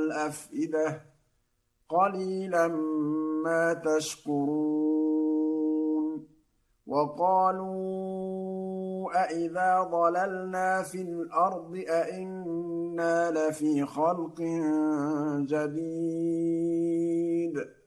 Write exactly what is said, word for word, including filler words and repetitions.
الأفئدة قليلا ما تشكرون وقالوا أإذا ضللنا في الأرض أإنا لفي خلق جديد